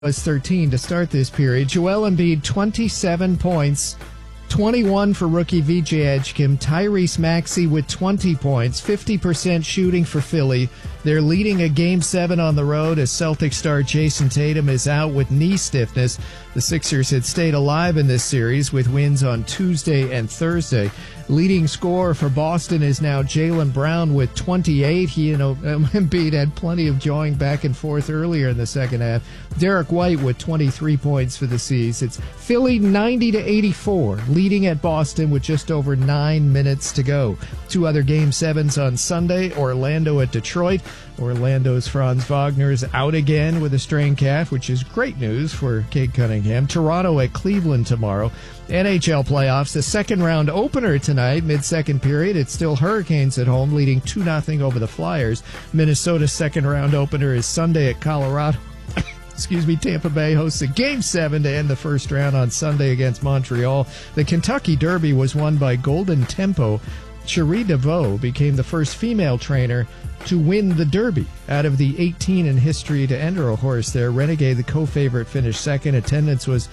was 13 to start this period. Joel Embiid, 27 points, 21 for rookie Vijay Edgecombe. Tyrese Maxey with 20 points, 50% shooting for Philly. They're leading a Game 7 on the road as Celtic star Jason Tatum is out with knee stiffness. The Sixers had stayed alive in this series with wins on Tuesday and Thursday. Leading scorer for Boston is now Jaylen Brown with 28. He and Embiid had plenty of jawing back and forth earlier in the second half. Derek White with 23 points for the C's. It's Philly 90-84, leading at Boston with just over 9 minutes to go. Two other Game 7s on Sunday, Orlando at Detroit. Orlando's Franz Wagner is out again with a strained calf, which is great news for Cade Cunningham. Toronto at Cleveland tomorrow. NHL playoffs, the second-round opener tonight, mid-second period. It's still Hurricanes at home, leading 2-0 over the Flyers. Minnesota's second-round opener is Sunday at Colorado. Tampa Bay hosts a Game 7 to end the first round on Sunday against Montreal. The Kentucky Derby was won by Golden Tempo. Cherie DeVoe became the first female trainer to win the Derby. Out of the 18 in history to enter a horse there, Renegade, the co-favorite, finished second. Attendance was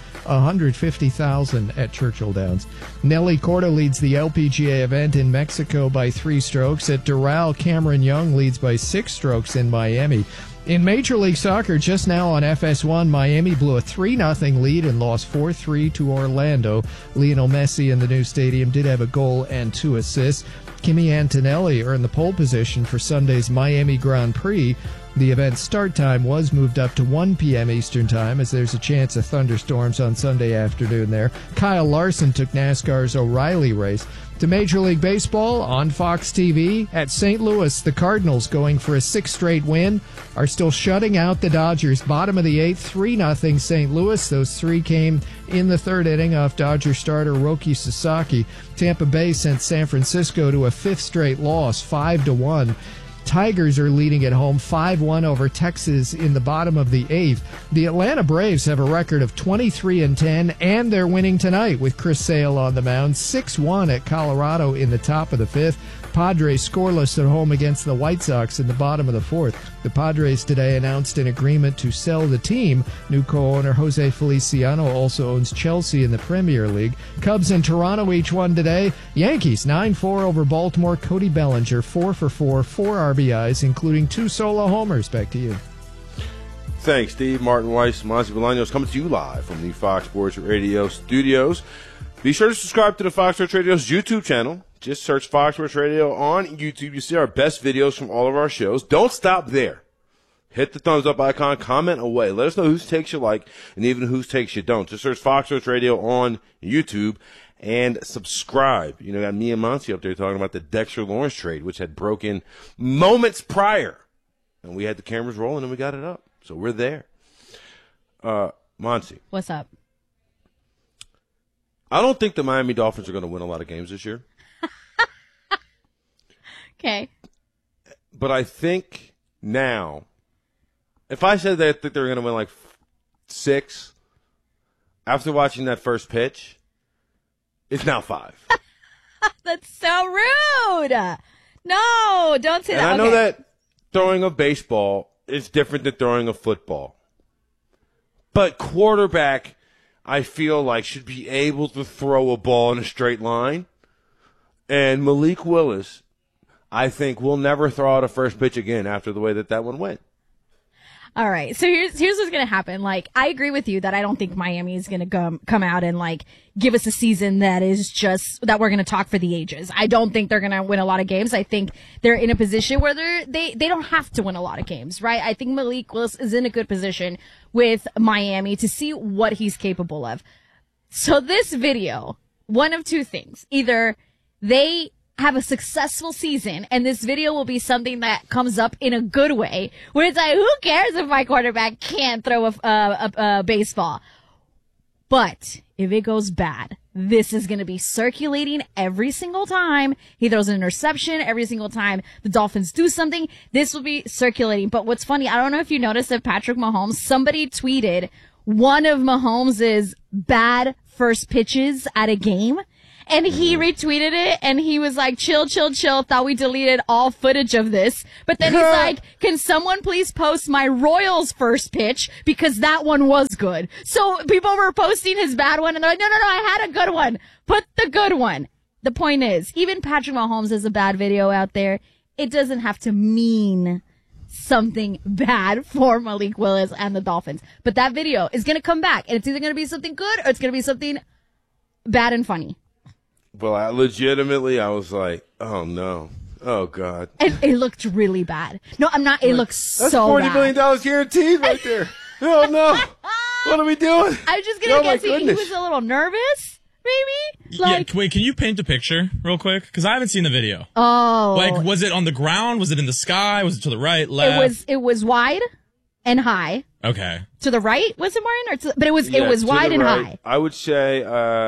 150,000 at Churchill Downs. Nelly Corda leads the LPGA event in Mexico by 3 strokes. At Doral, Cameron Young leads by 6 strokes in Miami. In Major League Soccer, just now on FS1, Miami blew a 3-0 lead and lost 4-3 to Orlando. Lionel Messi in the new stadium did have a goal and 2 assists. Kimi Antonelli earned the pole position for Sunday's Miami Grand Prix. The event's start time was moved up to 1 p.m. Eastern Time as there's a chance of thunderstorms on Sunday afternoon there. Kyle Larson took NASCAR's O'Reilly race. To Major League Baseball on Fox TV. At St. Louis, the Cardinals, going for a 6th straight win, are still shutting out the Dodgers. Bottom of the 8th, 3-0 St. Louis. Those 3 came in the 3rd inning off Dodger starter Roki Sasaki. Tampa Bay sent San Francisco to a 5th straight loss, 5-1. Tigers are leading at home 5-1 over Texas in the bottom of the 8th. The Atlanta Braves have a record of 23-10, and they're winning tonight with Chris Sale on the mound. 6-1 at Colorado in the top of the 5th. Padres scoreless at home against the White Sox in the bottom of the 4th. The Padres today announced an agreement to sell the team. New co-owner Jose Feliciano also owns Chelsea in the Premier League. Cubs and Toronto each won today. Yankees 9-4 over Baltimore. Cody Bellinger 4 for 4 RBIs, including 2 solo homers. Back to you. Thanks, Steve. Martin Weiss, Monty Bolaños coming to you live from the Fox Sports Radio studios. Be sure to subscribe to the Fox Sports Radio's YouTube channel. Just search Fox Sports Radio on YouTube. You see our best videos from all of our shows. Don't stop there. Hit the thumbs up icon. Comment away. Let us know whose takes you like and even whose takes you don't. Just search Fox Sports Radio on YouTube and subscribe. You know, got me and Monty up there talking about the Dexter Lawrence trade, which had broken moments prior. And we had the cameras rolling and we got it up. So we're there. Monty. What's up? I don't think the Miami Dolphins are going to win a lot of games this year. Okay. But I think now, if I said that I think they're going to win like 6, after watching that first pitch, it's now 5. That's so rude. No, don't say that. And I know that throwing a baseball is different than throwing a football. But quarterback, I feel like, should be able to throw a ball in a straight line. And Malik Willis, I think, will never throw out a first pitch again after the way that one went. All right. So here's what's going to happen. Like, I agree with you that I don't think Miami is going to come out and like give us a season that is just that we're going to talk for the ages. I don't think they're going to win a lot of games. I think they're in a position where they don't have to win a lot of games, right? I think Malik Willis is in a good position with Miami to see what he's capable of. So this video, one of two things. Either they have a successful season, and this video will be something that comes up in a good way, where it's like, who cares if my quarterback can't throw a baseball? But if it goes bad, this is going to be circulating every single time he throws an interception, every single time the Dolphins do something. This will be circulating. But what's funny, I don't know if you noticed that Patrick Mahomes, somebody tweeted one of Mahomes' bad first pitches at a game. And he retweeted it, and he was like, chill, thought we deleted all footage of this. But then he's like, can someone please post my Royals first pitch? Because that one was good. So people were posting his bad one, and they're like, no, I had a good one. Put the good one. The point is, even Patrick Mahomes has a bad video out there. It doesn't have to mean something bad for Malik Willis and the Dolphins. But that video is going to come back, and it's either going to be something good or it's going to be something bad and funny. Well, I was like, oh no. Oh God. And it looked really bad. No, I'm not. It looks so bad. That's $40 million guaranteed right there. Oh no. What are we doing? I'm just going to guess he was a little nervous, maybe? Like, wait, can you paint a picture real quick? Because I haven't seen the video. Oh. Like, was it on the ground? Was it in the sky? Was it to the right, left? It was wide and high. Okay. To the right, was it, Martin? But it was wide and high. I would say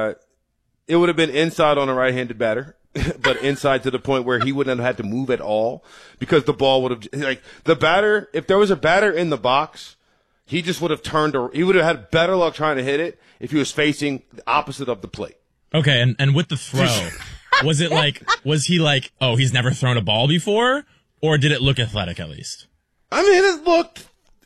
it would have been inside on a right-handed batter, but inside to the point where he wouldn't have had to move at all because the ball would have, like, the batter, if there was a batter in the box, he just would have he would have had better luck trying to hit it if he was facing the opposite of the plate. Okay, and with the throw, was he like, oh, he's never thrown a ball before? Or did it look athletic at least? I mean, it looked,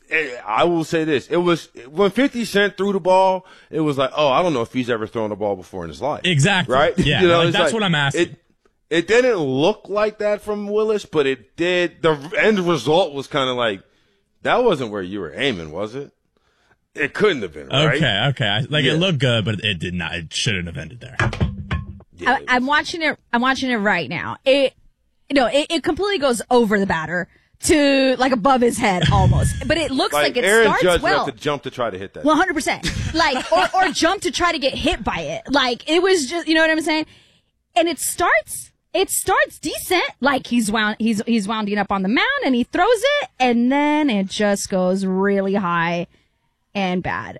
I will say this. It was, when 50 Cent threw the ball, it was like, oh, I don't know if he's ever thrown a ball before in his life. Exactly. Right? Yeah, that's what I'm asking. It didn't look like that from Willis, but it did. The end result was kind of like, that wasn't where you were aiming, was it? It couldn't have been, right? Okay. It looked good, but it did not. It shouldn't have ended there. Yeah, I'm watching it right now. It completely goes over the batter to like above his head almost. But it looks like it Aaron starts Judge well. would have to jump to try to hit that. 100%. Like, or jump to try to get hit by it. Like, it was just, you know what I'm saying? And it starts decent. Like, he's wounding up on the mound and he throws it, and then it just goes really high and bad.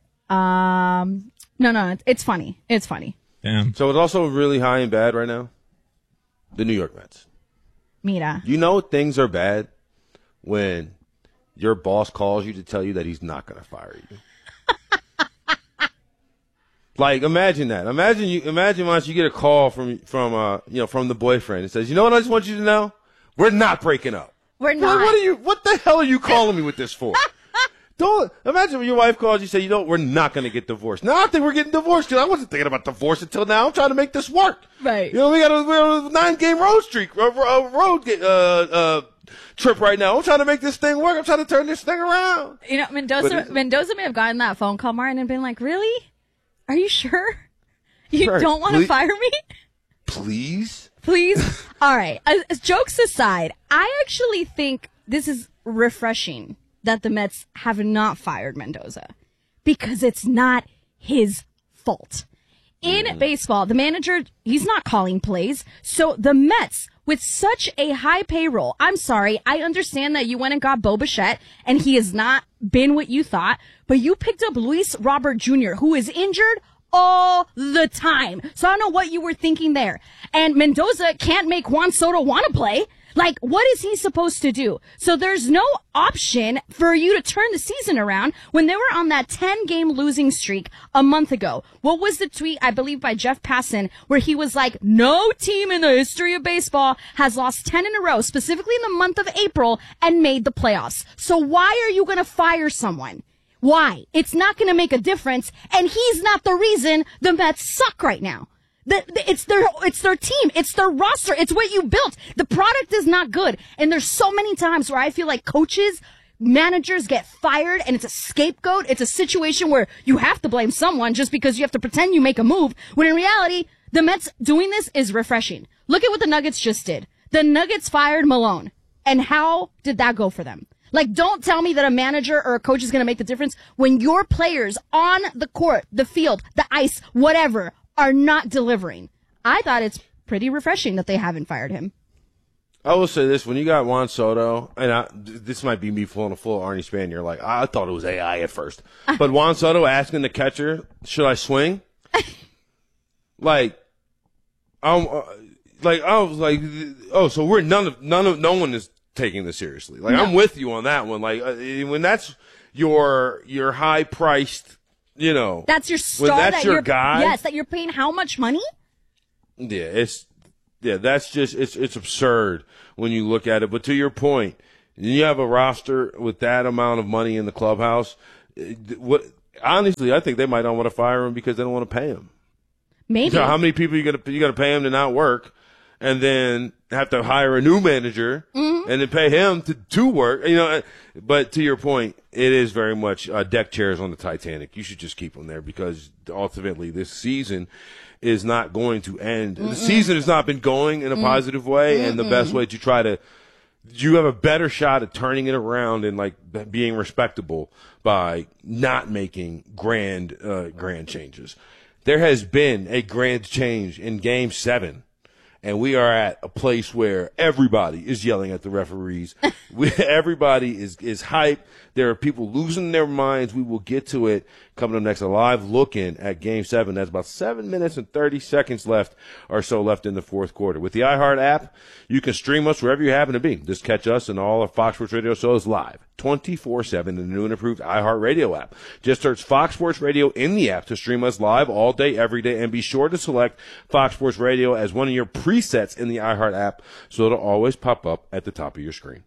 No, it's funny. It's funny. Damn. So it's also really high and bad right now. The New York Mets. Mira. You know things are bad when your boss calls you to tell you that he's not going to fire you. Like, imagine that. Imagine once you get a call from the boyfriend and says, you know what I just want you to know? We're not breaking up. We're not. What the hell are you calling me with this for? Don't imagine when your wife calls you, say, we're not going to get divorced. Now I think we're getting divorced because I wasn't thinking about divorce until now. I'm trying to make this work. Right. We're on a 9-game road trip right now. I'm trying to make this thing work. I'm trying to turn this thing around. Mendoza may have gotten that phone call, Martin, and been like, really? Are you sure? You don't want to fire me? Please? All right. Jokes aside, I actually think this is refreshing that the Mets have not fired Mendoza because it's not his fault. In baseball, the manager, he's not calling plays. So the Mets, with such a high payroll, I'm sorry, I understand that you went and got Bo Bichette and he has not been what you thought, but you picked up Luis Robert Jr., who is injured all the time. So I don't know what you were thinking there. And Mendoza can't make Juan Soto want to play. Like, what is he supposed to do? So there's no option for you to turn the season around when they were on that 10-game losing streak a month ago. What was the tweet, I believe, by Jeff Passan, where he was like, no team in the history of baseball has lost 10 in a row, specifically in the month of April, and made the playoffs. So why are you going to fire someone? Why? It's not going to make a difference, and he's not the reason the Mets suck right now. It's their team. It's their roster. It's what you built. The product is not good. And there's so many times where I feel like coaches, managers get fired and it's a scapegoat. It's a situation where you have to blame someone just because you have to pretend you make a move. When in reality, the Mets doing this is refreshing. Look at what the Nuggets just did. The Nuggets fired Malone. And how did that go for them? Like, don't tell me that a manager or a coach is going to make the difference when your players on the court, the field, the ice, whatever, are not delivering. I thought it's pretty refreshing that they haven't fired him. I will say this. When you got Juan Soto, and this might be me pulling a full Arnie Spanier, like, I thought it was AI at first. But Juan Soto asking the catcher, should I swing? I was like, oh, so no one is taking this seriously. Like, no. I'm with you on that one. Like, when that's your high priced, that's your star. That's your guy. Yes, that you're paying how much money? That's just it's absurd when you look at it. But to your point, you have a roster with that amount of money in the clubhouse. Honestly, I think they might not want to fire him because they don't want to pay him. Maybe. So how many people you got to pay him to not work, and then have to hire a new manager and then pay him to work? But to your point, it is very much deck chairs on the Titanic. You should just keep them there because ultimately this season is not going to end. The season has not been going in a positive way, and the best way to try to you have a better shot at turning it around and like being respectable by not making grand changes. There has been a grand change in Game 7, and we are at a place where everybody is yelling at the referees. Everybody is hyped. There are people losing their minds. We will get to it coming up next. A live look-in at Game 7. That's about 7 minutes and 30 seconds left or so left in the fourth quarter. With the iHeart app, you can stream us wherever you happen to be. Just catch us and all our Fox Sports Radio shows live 24/7 in the new and improved iHeart Radio app. Just search Fox Sports Radio in the app to stream us live all day, every day, and be sure to select Fox Sports Radio as one of your presets in the iHeart app so it'll always pop up at the top of your screen.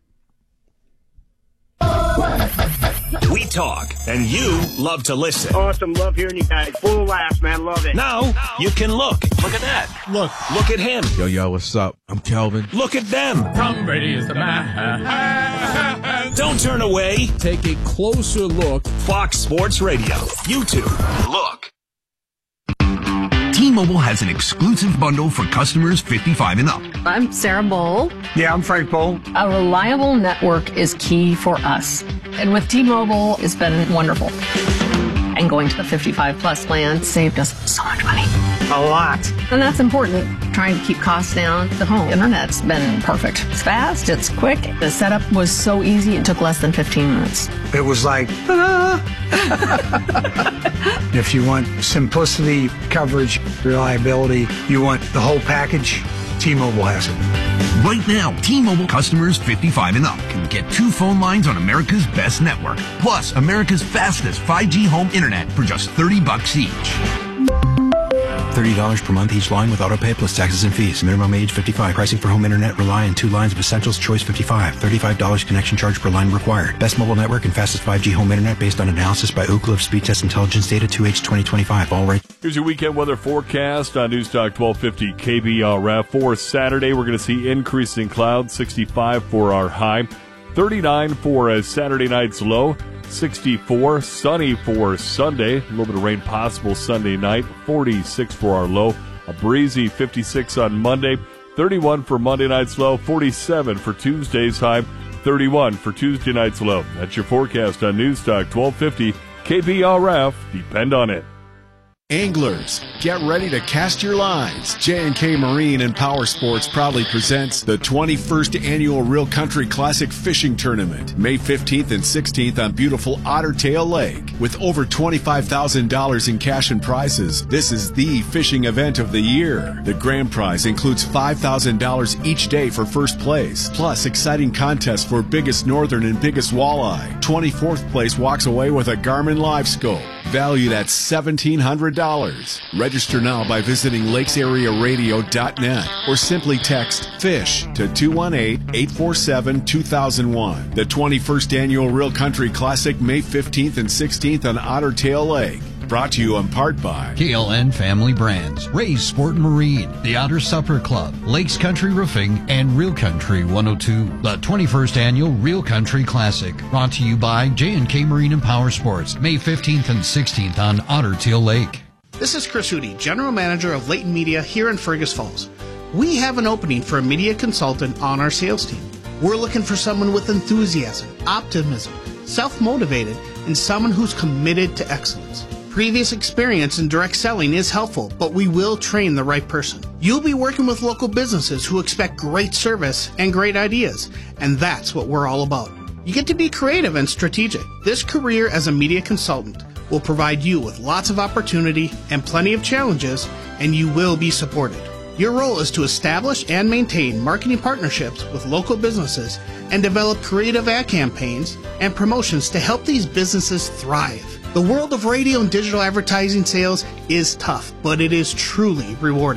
We talk, and you love to listen. Awesome. Love hearing you guys. Full of laughs, man. Love it. Now, you can look. Look at that. Look at him. Yo, what's up? I'm Kelvin. Look at them. Tom Brady is the man. Don't turn away. Take a closer look. Fox Sports Radio. YouTube. Look. T-Mobile has an exclusive bundle for customers 55 and up. I'm Sarah Bowl. Yeah, I'm Frank Bowl. A reliable network is key for us. And with T-Mobile, it's been wonderful. And going to the 55-plus plan saved us so much money. A lot. And that's important. Trying to keep costs down. The home internet's been perfect. It's fast, it's quick. The setup was so easy, it took less than 15 minutes. It was like, If you want simplicity, coverage, reliability, you want the whole package, T-Mobile has it. Right now, T-Mobile customers 55 and up can get 2 phone lines on America's best network, plus America's fastest 5G home internet for just $30 each. $30 per month each line with autopay plus taxes and fees. Minimum age 55. Pricing for home internet rely on 2 lines of Essentials Choice 55. $35 connection charge per line required. Best mobile network and fastest 5G home internet based on analysis by Ookla of Speed Test Intelligence data 2H 2025. All right. Here's your weekend weather forecast on Newstalk 1250 KBRF. For Saturday, we're going to see increasing clouds, 65 for our high, 39 for a Saturday night's low, 64, sunny for Sunday, a little bit of rain possible Sunday night, 46 for our low, a breezy 56 on Monday, 31 for Monday night's low, 47 for Tuesday's high, 31 for Tuesday night's low. That's your forecast on Newstalk 1250 KBRF. Depend on it. Anglers, get ready to cast your lines. J&K Marine and Power Sports proudly presents the 21st Annual Real Country Classic Fishing Tournament, May 15th and 16th on beautiful Otter Tail Lake. With over $25,000 in cash and prizes, this is the fishing event of the year. The grand prize includes $5,000 each day for first place, plus exciting contests for biggest northern and biggest walleye. 24th place walks away with a Garmin Live Scope, valued at $1,700. Register now by visiting lakesarearadio.net or simply text FISH to 218-847-2001. The 21st Annual Real Country Classic, May 15th and 16th on Otter Tail Lake. Brought to you in part by KLN Family Brands, Ray's Sport and Marine, the Otter Supper Club, Lakes Country Roofing, and Real Country 102. The 21st Annual Real Country Classic, brought to you by J&K Marine and Power Sports, May 15th and 16th on Otter Tail Lake. This is Chris Hootie, General Manager of Leighton Media here in Fergus Falls. We have an opening for a media consultant on our sales team. We're looking for someone with enthusiasm, optimism, self-motivated, and someone who's committed to excellence. Previous experience in direct selling is helpful, but we will train the right person. You'll be working with local businesses who expect great service and great ideas, and that's what we're all about. You get to be creative and strategic. This career as a media consultant will provide you with lots of opportunity and plenty of challenges, and you will be supported. Your role is to establish and maintain marketing partnerships with local businesses and develop creative ad campaigns and promotions to help these businesses thrive. The world of radio and digital advertising sales is tough, but it is truly rewarding.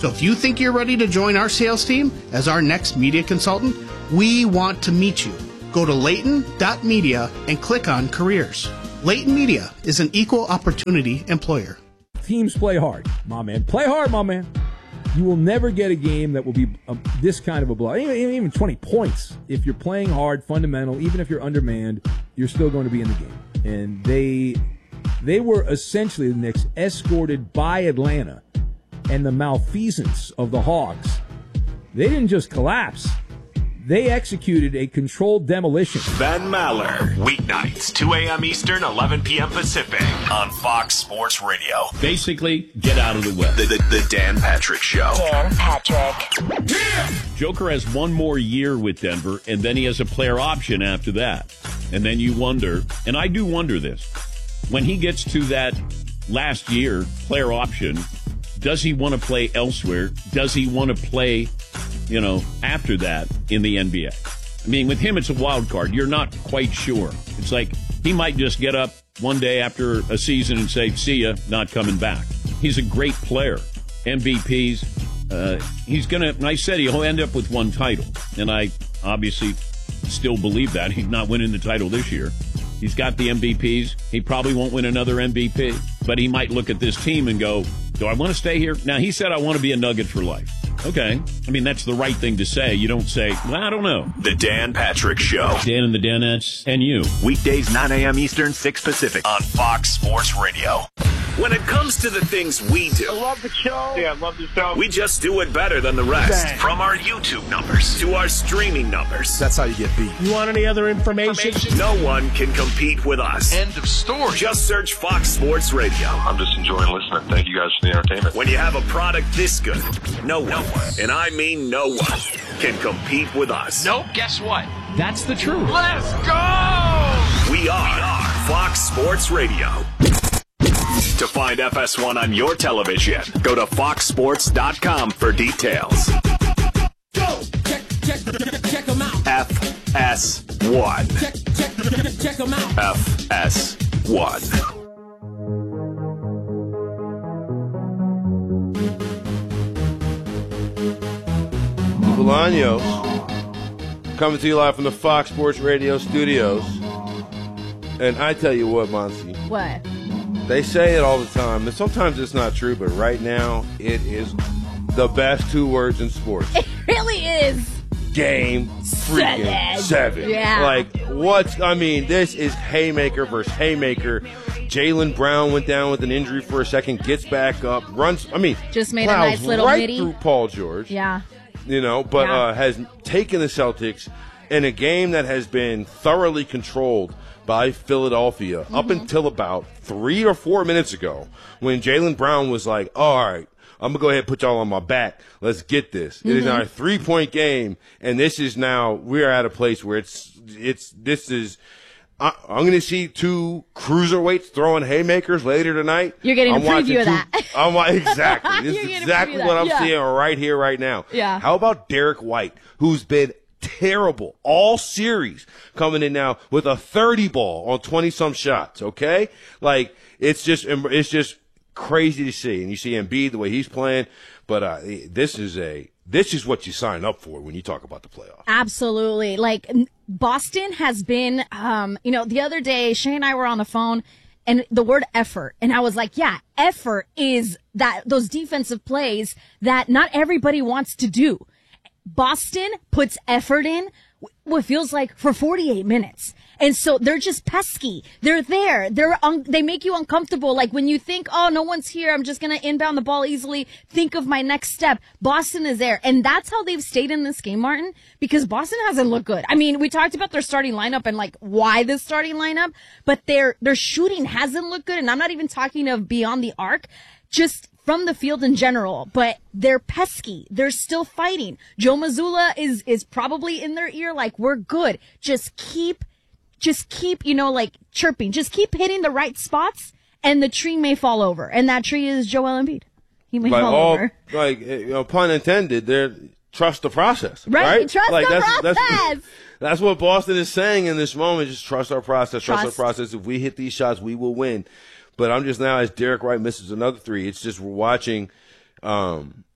So if you think you're ready to join our sales team as our next media consultant, we want to meet you. Go to Layton.media and click on Careers. Layton Media is an equal opportunity employer. Teams play hard, my man. Play hard, my man. You will never get a game that will be this kind of a blowout. Even 20 points. If you're playing hard, fundamental, even if you're undermanned, you're still going to be in the game. And they were essentially, the Knicks, escorted by Atlanta and the malfeasance of the Hawks. They didn't just collapse. They executed a controlled demolition. Ben Maller, weeknights, 2 a.m. Eastern, 11 p.m. Pacific, on Fox Sports Radio. Basically, get out of the way. The Dan Patrick Show. Dan Patrick. Joker has one more year with Denver, and then he has a player option after that. And then you wonder, and I do wonder this, when he gets to that last year player option, does he want to play elsewhere? Does he want to play, after that in the NBA? I mean, with him, it's a wild card. You're not quite sure. It's like he might just get up one day after a season and say, see ya, not coming back. He's a great player. MVPs. He's going to, I said he'll end up with one title. And I obviously still believe that. He's not winning the title this year. He's got the MVPs. He probably won't win another MVP. But he might look at this team and go, do I want to stay here? Now, he said, I want to be a Nugget for life. Okay. I mean, that's the right thing to say. You don't say, well, I don't know. The Dan Patrick Show. Dan and the Danettes and you. Weekdays, 9 a.m. Eastern, 6 Pacific, on Fox Sports Radio. When it comes to the things we do, I love the show. Yeah, I love the show. We just do it better than the rest. Bang. From our YouTube numbers to our streaming numbers. That's how you get beat. You want any other information? No one can compete with us. End of story. Just search Fox Sports Radio. I'm just enjoying listening. Thank you guys for the entertainment. When you have a product this good, no one, and I mean no one, can compete with us. Nope, guess what? That's the truth. Let's go! We are Fox Sports Radio. To find FS1 on your television, go to foxsports.com for details. Go! Check them out. FS1. Check them out. FS1. Bolaños, coming to you live from the Fox Sports Radio studios. And I tell you what, Monty. What? They say it all the time, and sometimes it's not true, but right now it is the best two words in sports. It really is. Game freaking 7. Yeah. This is haymaker versus haymaker. Jaylen Brown went down with an injury for a second, gets back up, runs. Just made a nice little right midi through Paul George. Yeah. Has taken the Celtics in a game that has been thoroughly controlled by Philadelphia up until about 3 or 4 minutes ago when Jaylen Brown was like, all right, I'm going to go ahead and put y'all on my back. Let's get this. It is now a 3-point game, and this is now, we're at a place where I'm going to see two cruiserweights throwing haymakers later tonight. You're getting a preview of that. Exactly. This is exactly what I'm seeing right here, right now. Yeah. How about Derek White, who's been terrible all series, coming in now with a 30 ball on 20-some shots, okay? It's just crazy to see. And you see Embiid, the way he's playing. But this is what you sign up for when you talk about the playoffs. Absolutely. Boston has been, the other day, Shay and I were on the phone, and the word effort. And I was like, yeah, effort is those defensive plays that not everybody wants to do. Boston puts effort in what feels like for 48 minutes. And so they're just pesky. They're there. They make you uncomfortable. Like when you think, oh, no one's here, I'm just going to inbound the ball easily. Think of my next step. Boston is there. And that's how they've stayed in this game, Martin, because Boston hasn't looked good. I mean, we talked about their starting lineup and why the starting lineup, but their shooting hasn't looked good. And I'm not even talking of beyond the arc, just from the field in general, but they're pesky. They're still fighting. Joe Mazzulla is probably in their ear we're good. Just keep, chirping. Just keep hitting the right spots, and the tree may fall over. And that tree is Joel Embiid. He may fall over. Pun intended, trust the process. Right? Trust the process. That's what Boston is saying in this moment. Just trust our process. Trust our process. If we hit these shots, we will win. But I'm just now, as Derek White misses another three, it's just we're watching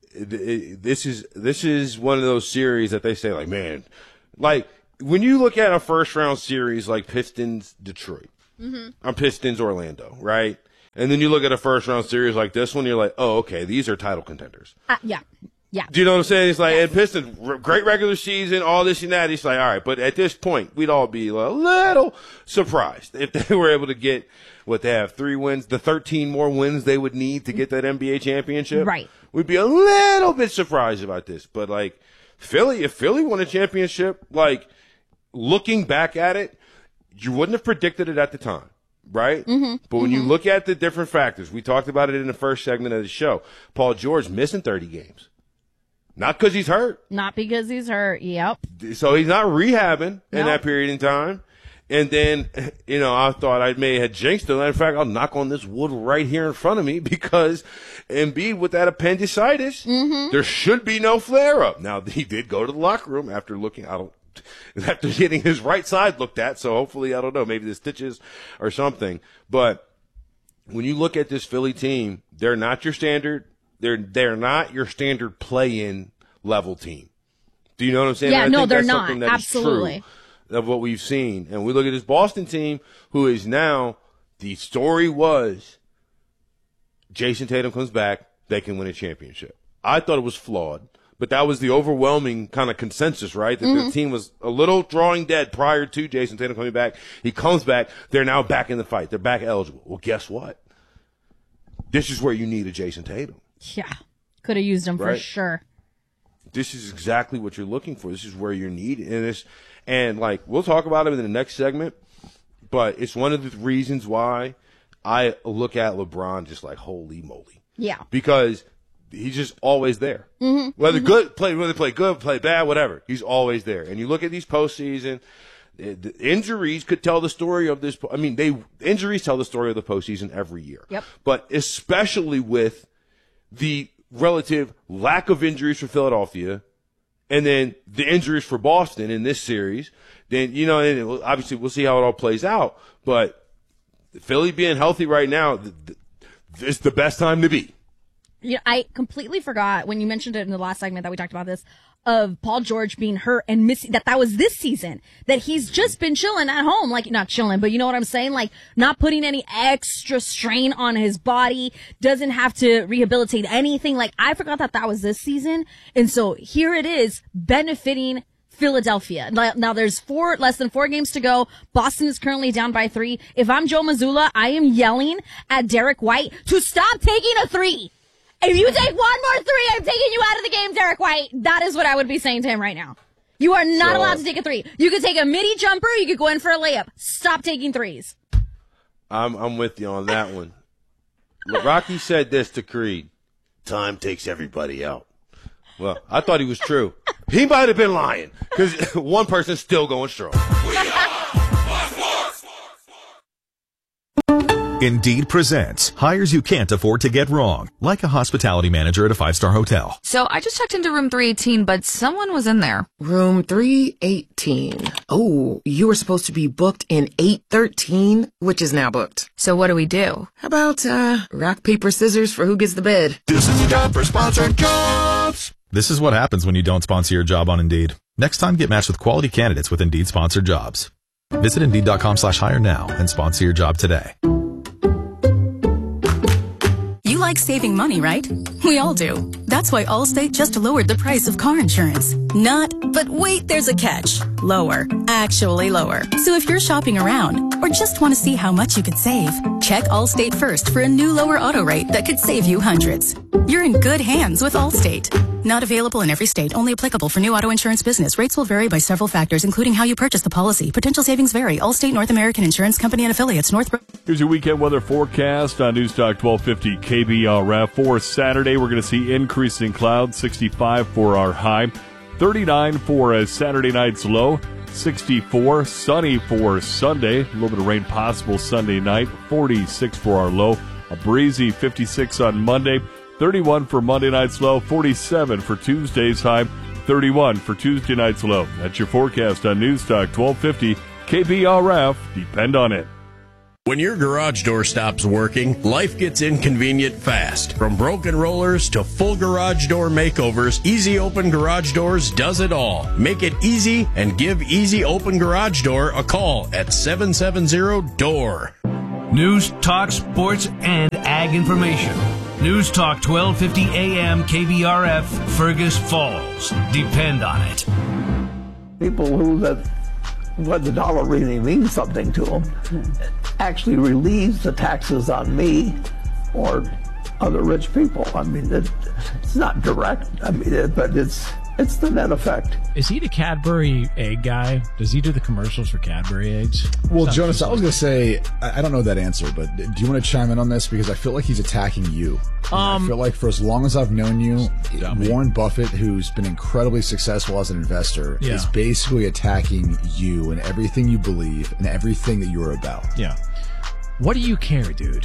this is one of those series that they say, like, man, like when you look at a first round series like Pistons Detroit, Pistons Orlando, right? And then you look at a first round series like this one, you're like, oh, okay, these are title contenders. Yeah. Yeah. Do you know what I'm saying? It's like, and Pistons, great regular season, all this and that. It's like, all right, but at this point, we'd all be a little surprised if they were able to get what they have, 3 wins, the 13 more wins they would need to get that NBA championship. Right. We'd be a little bit surprised about this. But like, if Philly won a championship, like, looking back at it, you wouldn't have predicted it at the time. Right? But when you look at the different factors, we talked about it in the first segment of the show. Paul George missing 30 games. Not because he's hurt. Not because he's hurt. Yep. So he's not rehabbing in that period in time. And then, I thought I may have jinxed him. In fact, I'll knock on this wood right here in front of me because Embiid with that appendicitis, there should be no flare up. Now, he did go to the locker room after after getting his right side looked at. So hopefully, I don't know, maybe the stitches or something. But when you look at this Philly team, they're not your standard. They're not your standard play-in level team. Do you know what I'm saying? Yeah, I think they're that's not. something that Absolutely. Is true of what we've seen. And we look at this Boston team, who is now, the story was, Jason Tatum comes back, they can win a championship. I thought it was flawed, but that was the overwhelming kind of consensus, right? That the team was a little drawing dead prior to Jason Tatum coming back. He comes back, they're now back in the fight. They're back eligible. Well, guess what? This is where you need a Jason Tatum. Yeah. Could have used him for Right. sure. This is exactly what you're looking for. This is where you're needed. And like, we'll talk about it in the next segment, but it's one of the reasons why I look at LeBron just like, holy moly. Yeah. Because he's just always there. Whether they play good, play bad, whatever. He's always there. And you look at these postseason, the injuries could tell the story of this. I mean, injuries tell the story of the postseason every year. Yep. But especially with the relative lack of injuries for Philadelphia and then the injuries for Boston in this series, then, and obviously we'll see how it all plays out. But Philly being healthy right now, it's the best time to be. Yeah, I completely forgot when you mentioned it in the last segment that we talked about this, of Paul George being hurt and missing, that was this season, that he's just been chilling at home, like, not chilling, but you know what I'm saying? Like, not putting any extra strain on his body, doesn't have to rehabilitate anything. Like, I forgot that was this season. And so here it is, benefiting Philadelphia. Now there's less than 4 games to go. Boston is currently down by 3. If I'm Joe Mazzulla, I am yelling at Derek White to stop taking a 3. If you take one more 3, I'm taking you out of the game, Derek White. That is what I would be saying to him right now. You are not allowed to take a 3. You could take a midi jumper. You could go in for a layup. Stop taking 3s. I'm with you on that one. Rocky said this to Creed. Time takes everybody out. Well, I thought he was true. He might have been lying because one person's still going strong. Indeed presents hires you can't afford to get wrong, like a hospitality manager at a 5-star hotel. So I just checked into room 318, but someone was in there. Room 318. Oh, you were supposed to be booked in 813, which is now booked. So what do we do? How about, rock, paper, scissors for who gets the bid? This is the job for sponsored jobs. This is what happens when you don't sponsor your job on Indeed. Next time, get matched with quality candidates with Indeed sponsored jobs. Visit Indeed.com/hire now and sponsor your job today. You like saving money, right? We all do. That's why Allstate just lowered the price of car insurance. But wait, there's a catch. Lower. Actually lower. So if you're shopping around or just want to see how much you could save, check Allstate first for a new lower auto rate that could save you hundreds. You're in good hands with Allstate. Not available in every state, only applicable for new auto insurance business. Rates will vary by several factors, including how you purchase the policy. Potential savings vary. Allstate North American Insurance Company and affiliates. Here's your weekend weather forecast on Newstalk 1250 KBRF. For Saturday, we're going to see increasing clouds, 65 for our high, 39 for Saturday night's low, 64 sunny for Sunday, a little bit of rain possible Sunday night, 46 for our low, a breezy 56 on Monday, 31 for Monday night's low, 47 for Tuesday's high, 31 for Tuesday night's low. That's your forecast on Newstalk 1250 KBRF. Depend on it. When your garage door stops working, life gets inconvenient fast. From broken rollers to full garage door makeovers, Easy Open Garage Doors does it all. Make it easy and give Easy Open Garage Door a call at 770-DOOR. News, talk, sports, and ag information. News Talk 1250 AM KVRF, Fergus Falls. Depend on it. People what the dollar really means something to them actually relieves the taxes on me or other rich people. I mean, it's not direct. I mean, but it's the net effect. Is he the Cadbury egg guy? Does he do the commercials for Cadbury eggs? Well, Jonas, I was going to say, I don't know that answer, but do you want to chime in on this? Because I feel like he's attacking you. I feel like for as long as I've known you, Warren Buffett, who's been incredibly successful as an investor, is basically attacking you and everything you believe and everything that you're about. Yeah. What do you care, dude?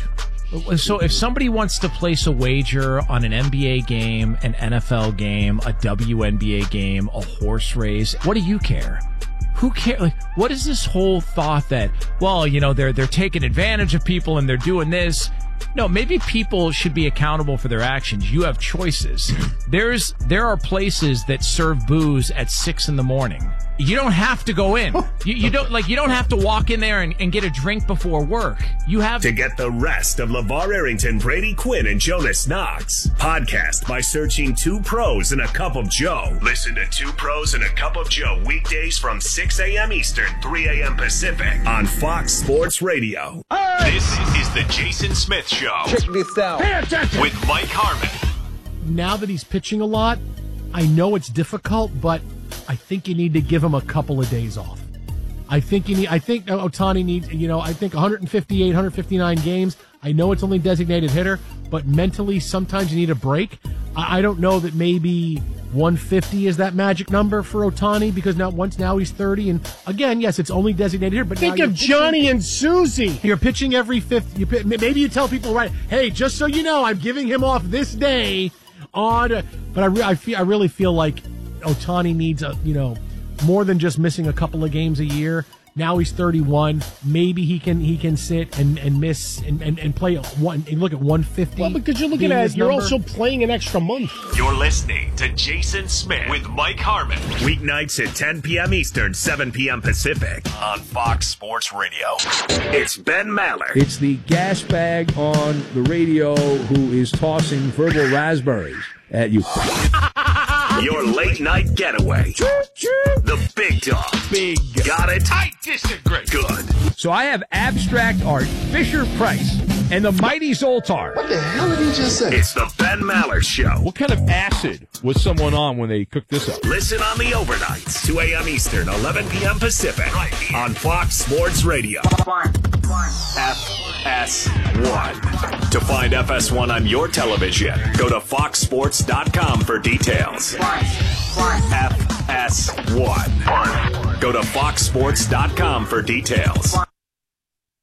So if somebody wants to place a wager on an NBA game, an NFL game, a WNBA game, a horse race, what do you care? Who cares? Like, what is this whole thought that, well, you know, they're taking advantage of people and they're doing this? No, maybe people should be accountable for their actions. You have choices. There are places that serve booze at 6 a.m. You don't have to go in. You don't have to walk in there and get a drink before work. You have to get the rest of LeVar Arrington, Brady Quinn, and Jonas Knox. Podcast by searching 2 Pros and a Cup of Joe. Listen to 2 Pros and a Cup of Joe weekdays from 6 a.m. Eastern, 3 a.m. Pacific on Fox Sports Radio. Hey! This is the Jason Smith Show. Check this out. Pay attention. With Mike Harmon. Now that he's pitching a lot, I know it's difficult, but I think you need to give him a couple of days off. I think Ohtani needs, I think 158, 159 games. I know it's only designated hitter, but mentally sometimes you need a break. I don't know that maybe 150 is that magic number for Ohtani because now he's 30. And again, yes, it's only designated hitter, but think of Johnny and Susie. You're pitching every fifth. Maybe you tell people, right, hey, just so you know, I'm giving him off this day but I really feel like Ohtani needs more than just missing a couple of games a year. Now he's 31. Maybe he can sit and miss and play and look at 150. Well, because you're looking at it, you're also playing an extra month. You're listening to Jason Smith with Mike Harmon. Weeknights at 10 p.m. Eastern, 7 p.m. Pacific on Fox Sports Radio. It's Ben Maller. It's the gas bag on the radio who is tossing verbal raspberries at you. Your late night getaway. The big dog. Big. Got it? I disagree. Good. So I have abstract art, Fisher-Price, and the mighty Zoltar. What the hell did he just say? It's the Ben Maller Show. What kind of acid was someone on when they cooked this up? Listen on the overnights, 2 a.m. Eastern, 11 p.m. Pacific, right here on Fox Sports Radio. FS1. To find FS1 on your television, go to foxsports.com for details. FS1. Go to foxsports.com for details.